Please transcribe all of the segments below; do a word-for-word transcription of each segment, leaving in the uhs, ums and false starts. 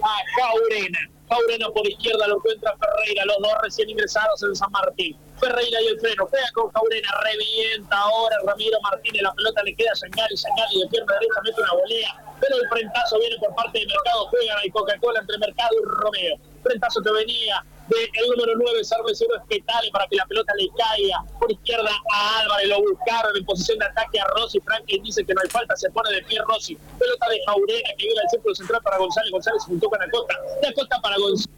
a Jaurena. Jaurena por izquierda lo encuentra Ferreira, los dos recién ingresados en San Martín. Ferreira y el freno, pega con Jaurena, revienta ahora Ramiro Martínez, la pelota le queda a Sangali, Sangali de pierna derecha mete una volea, pero el frentazo viene por parte de Mercado, juegan ahí Coca-Cola entre Mercado y Romeo. Frentazo que venía del número nueve, Sarvecero Espetale para que la pelota le caiga por izquierda a Álvarez, lo buscaron en posición de ataque a Rossi. Franklin dice que no hay falta, se pone de pie Rossi, pelota de Jaurena que viene al círculo central para González, González se juntó con Acosta, de Acosta para González.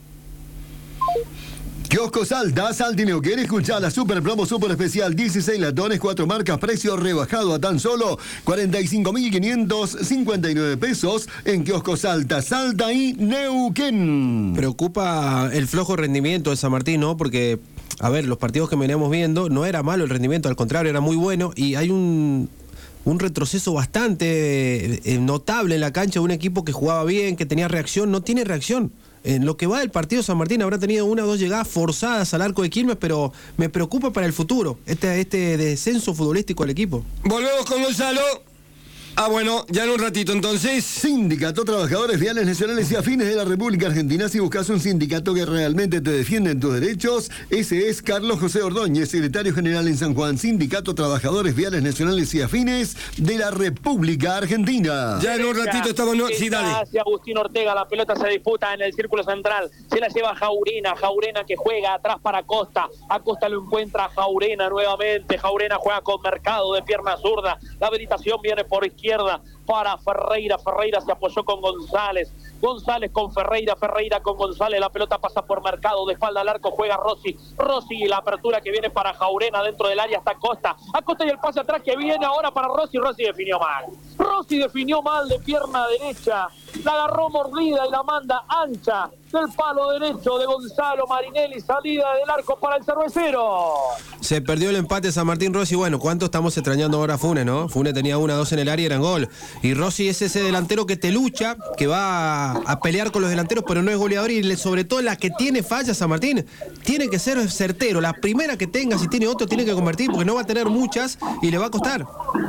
Kiosco Salta, Salta y Neuquén, escuchá la super promo super especial, dieciséis latones, cuatro marcas, precio rebajado a tan solo cuarenta y cinco mil quinientos cincuenta y nueve pesos en Kiosco Salta, Salta y Neuquén. Preocupa el flojo rendimiento de San Martín, ¿no? Porque, a ver, los partidos que veníamos viendo, no era malo el rendimiento, al contrario, era muy bueno, y hay un... un retroceso bastante eh, notable en la cancha de un equipo que jugaba bien, que tenía reacción, no tiene reacción. En lo que va del partido, San Martín habrá tenido una o dos llegadas forzadas al arco de Quilmes, pero me preocupa para el futuro, este, este descenso futbolístico al equipo. Volvemos con Gonzalo. Ah, bueno, ya en un ratito entonces. Sindicato Trabajadores Viales Nacionales y Afines de la República Argentina. Si buscas un sindicato que realmente te defiende en tus derechos, ese es Carlos José Ordóñez, secretario general en San Juan. Sindicato Trabajadores Viales Nacionales y Afines de la República Argentina. Ya en un ratito estamos... No, sí, dale. Hacia Agustín Ortega, la pelota se disputa en el círculo central. Se la lleva Jaurena, Jaurena que juega atrás para Acosta. Acosta lo encuentra a Jaurena nuevamente. Jaurena juega con Mercado de pierna zurda. La habilitación viene por izquierda para Ferreira. Ferreira se apoyó con González. González con Ferreira, Ferreira con González. La pelota pasa por Mercado, de espalda al arco juega Rossi. Rossi y la apertura que viene para Jaurena dentro del área hasta Acosta. Acosta y el pase atrás que viene ahora para Rossi. Rossi definió mal. Rossi definió mal de pierna derecha. La agarró mordida y la manda ancha del palo derecho de Gonzalo Marinelli. Salida del arco para el cervecero. Se perdió el empate San Martín Rossi. Bueno, ¿cuánto estamos extrañando ahora a Funes, no? Funes tenía una, dos en el área y eran gol. Y Rossi es ese delantero que te lucha, que va a pelear con los delanteros, pero no es goleador. Y sobre todo la que tiene fallas San Martín, tiene que ser certero. La primera que tenga, si tiene otro, tiene que convertir, porque no va a tener muchas y le va a costar.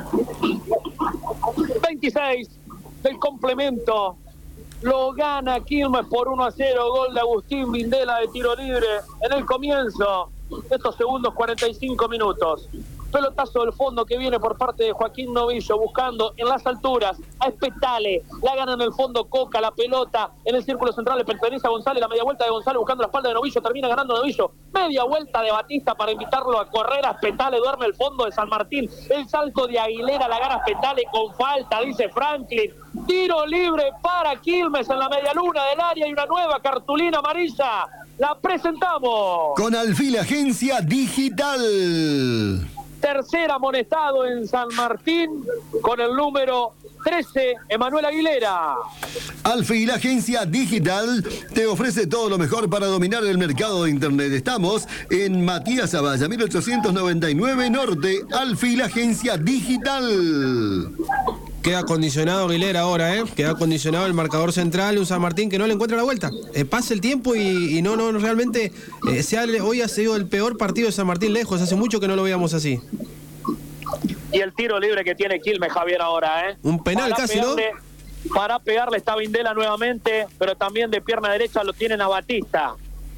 veintiséis del complemento. Lo gana Quilmes por uno a cero. Gol de Agustín Vindela de tiro libre en el comienzo de estos segundos cuarenta y cinco minutos. Pelotazo del fondo que viene por parte de Joaquín Novillo, buscando en las alturas a Espetale. La gana en el fondo Coca, la pelota en el círculo central le pertenece a González. La media vuelta de González buscando la espalda de Novillo, termina ganando Novillo. Media vuelta de Batista para invitarlo a correr. A Espetale duerme el fondo de San Martín. El salto de Aguilera, la gana Espetale con falta, dice Franklin. Tiro libre para Quilmes en la media luna del área y una nueva cartulina amarilla. La presentamos. Con Alfil Agencia Digital. Tercer amonestado en San Martín con el número trece, Emanuel Aguilera. Alfil Agencia Digital te ofrece todo lo mejor para dominar el mercado de Internet. Estamos en Matías Zavalla, mil ochocientos noventa y nueve Norte. Alfil Agencia Digital. Queda condicionado Aguilera ahora, ¿eh? Queda condicionado el marcador central, un San Martín que no le encuentra la vuelta. Eh, pasa el tiempo y, y no, no, realmente, eh, se ha, hoy ha sido el peor partido de San Martín lejos, hace mucho que no lo veíamos así. Y el tiro libre que tiene Quilmes, Javier, ahora, ¿eh? Un penal para casi, pegarle, ¿no? Para pegarle está Vindela nuevamente, pero también de pierna derecha lo tienen a Batista.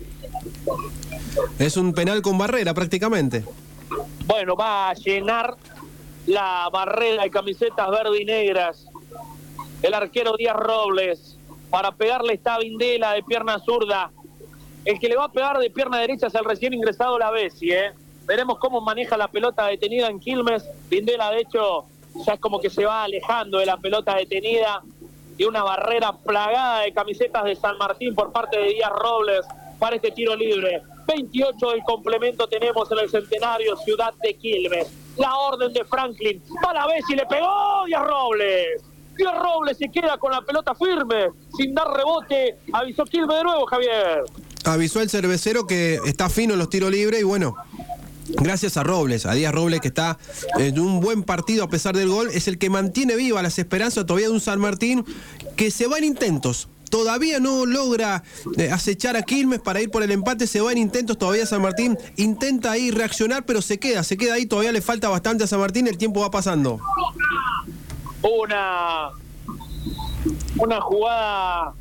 Es un penal con barrera prácticamente. Bueno, va a llenar la barrera de camisetas verde y negras el arquero Díaz Robles. Para pegarle está Vindela de pierna zurda. El que le va a pegar de pierna derecha es el recién ingresado La Bessi, ¿eh? Veremos cómo maneja la pelota detenida en Quilmes. Vindela, de hecho, ya es como que se va alejando de la pelota detenida y una barrera plagada de camisetas de San Martín por parte de Díaz Robles para este tiro libre. veintiocho del complemento tenemos en el Centenario, ciudad de Quilmes. La orden de Franklin. Va la vez y le pegó Díaz Robles. Díaz Robles se queda con la pelota firme, sin dar rebote. Avisó Quilmes de nuevo, Javier. Avisó el cervecero que está fino en los tiros libres y bueno, gracias a Robles, a Díaz Robles que está en un buen partido a pesar del gol, es el que mantiene viva las esperanzas todavía de un San Martín que se va en intentos. Todavía no logra eh, acechar a Quilmes para ir por el empate, se va en intentos todavía San Martín, intenta ahí reaccionar, pero se queda, se queda ahí, todavía le falta bastante a San Martín, el tiempo va pasando. Una, una jugada